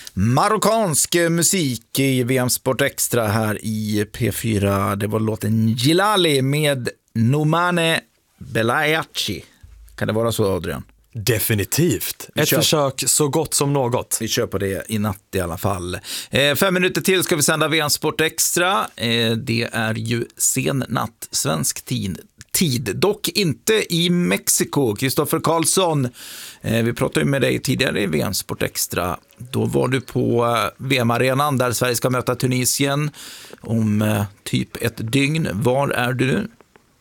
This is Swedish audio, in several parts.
Marockansk musik i VM Sport Extra här i P4. Det var låten Gilali med Nomane Belayachi. Kan det vara så, Adrian? Definitivt. Ett försök så gott som något. Vi kör på det i natt i alla fall. 5 minuter till ska vi sända VM Sport Extra. Det är ju sen natt, svensk tid. Dock inte i Mexiko. Kristoffer Karlsson, vi pratade ju med dig tidigare i VM Sport Extra. Då var du på VM-arenan där Sverige ska möta Tunisien om typ ett dygn. Var är du nu?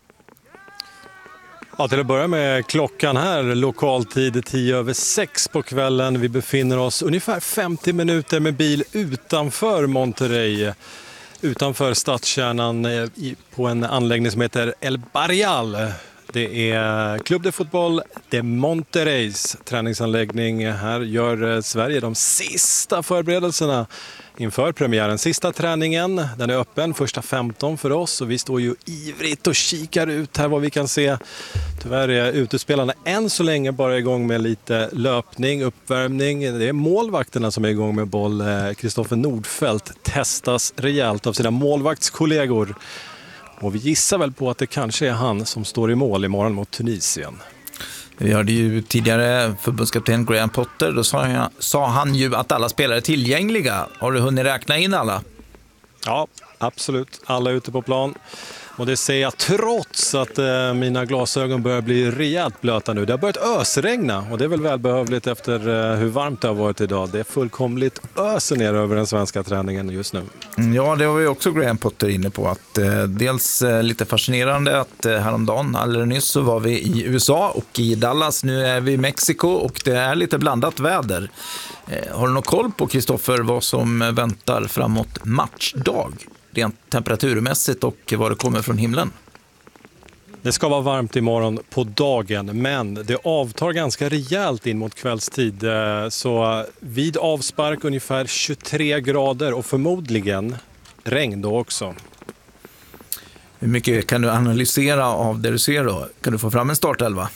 Ja, till att börja med klockan här, lokaltid 5:50 på kvällen. Vi befinner oss ungefär 50 minuter med bil utanför Monterrey. Utanför stadskärnan på en anläggning som heter El Barrial. Det är Club de Fotboll de Monterreys träningsanläggning. Här gör Sverige de sista förberedelserna inför premiären. Sista träningen, den är öppen, första 15 för oss. Och vi står ju ivrigt och kikar ut här vad vi kan se. Tyvärr är utespelarna än så länge bara igång med lite löpning, uppvärmning. Det är målvakterna som är igång med boll. Kristoffer Nordfeldt testas rejält av sina målvaktskollegor. Och vi gissar väl på att det kanske är han som står i mål imorgon mot Tunisien. Vi hörde ju tidigare förbundskapten Graham Potter. Då sa han ju att alla spelare är tillgängliga. Har du hunnit räkna in alla? Ja, absolut. Alla är ute på plan. Och det säger jag trots att mina glasögon börjar bli rejält blöta nu. Det har börjat ösregna och det är väl välbehövligt efter hur varmt det har varit idag. Det är fullkomligt öser ner över den svenska träningen just nu. Ja, det var ju också Graham Potter inne på. Att dels lite fascinerande att häromdagen, alldeles nyss så var vi i USA och i Dallas. Nu är vi i Mexiko och det är lite blandat väder. Har du någon koll på, Kristoffer, vad som väntar framåt matchdag? Rent temperaturmässigt och vad det kommer från himlen? Det ska vara varmt imorgon på dagen, men det avtar ganska rejält in mot kvällstid. Så vid avspark ungefär 23 grader och förmodligen regn då också. Hur mycket kan du analysera av det du ser då? Kan du få fram en startelva?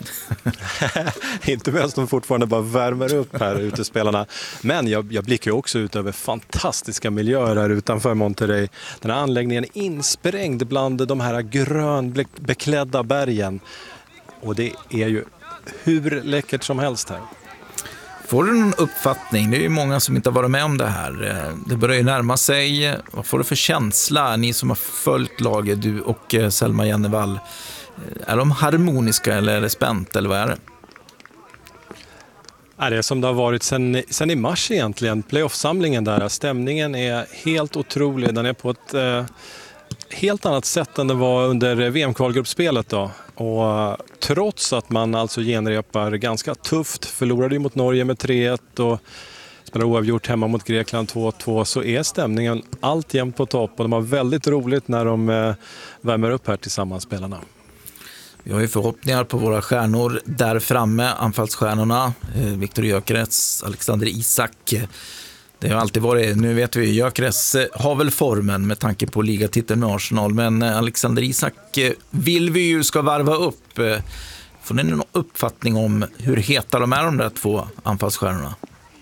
Inte medan de fortfarande bara värmer upp här utespelarna. Men jag blickar ju också ut över fantastiska miljöer här utanför Monterrey. Den här anläggningen är insprängd bland de här grönbeklädda bergen. Och det är ju hur läckert som helst här. Får du någon uppfattning? Det är ju många som inte har varit med om det här. Det börjar ju närma sig. Vad får du för känsla, ni som har följt laget, du och Selma Jennevall? Är de harmoniska eller är det spänt eller vad är det? Det är som det har varit sen i mars egentligen. Playoff-samlingen där. Stämningen är helt otrolig. Den är på ett helt annat sätt än det var under VM-kvalgruppspelet då. Och trots att man alltså genrepar ganska tufft, förlorade ju mot Norge med 3-1 och spelar oavgjort hemma mot Grekland 2-2, så är stämningen alltjämt på topp och de har väldigt roligt när de värmer upp här tillsammans, spelarna. Vi har ju förhoppningar på våra stjärnor där framme, anfallsstjärnorna, Viktor Gyökeres, Alexander Isak. Det har alltid varit, nu vet vi, Gyökeres har väl formen med tanke på ligatiteln med Arsenal, men Alexander Isak vill vi ju ska varva upp. Får ni någon uppfattning om hur heta de är, de där två anfallsstjärnorna?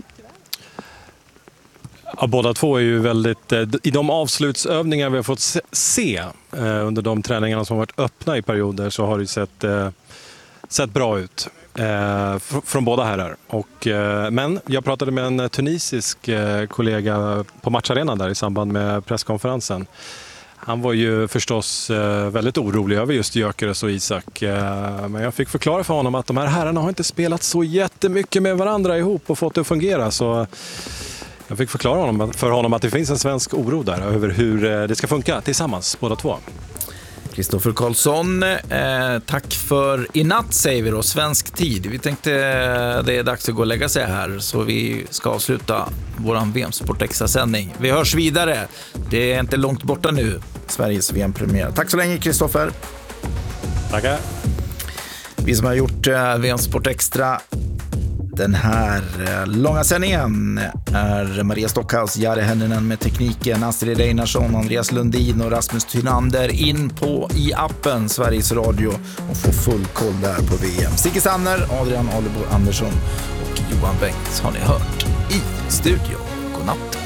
Ja, båda två är ju väldigt, i de avslutsövningar vi har fått se under de träningarna som har varit öppna i perioder, så har det sett bra ut från båda herrar. Men jag pratade med en tunisisk kollega på matcharenan där i samband med presskonferensen. Han var ju förstås väldigt orolig över just Gyökeres och Isak. Men jag fick förklara för honom att de här herrarna har inte spelat så jättemycket med varandra ihop och fått det att fungera, så jag fick förklara för honom att det finns en svensk oro där över hur det ska funka tillsammans, båda två. Kristoffer Karlsson, tack för i natt, säger vi då, svensk tid. Vi tänkte det är dags att gå och lägga sig här, så vi ska avsluta våran VM Sport Extra-sändning. Vi hörs vidare. Det är inte långt borta nu, Sveriges VM-premiär. Tack så länge, Kristoffer. Tackar. Vi som har gjort VM Sport Extra den här långa sändningen är Maria Stockhaus, Jari Henninen med tekniken, Astrid Einarsson, Andreas Lundin och Rasmus Tynander. In i appen Sveriges Radio och få full koll där på VM. Sigge Sanner, Adrian Alebo Andersson och Johan Bengts har ni hört i studion. God natt.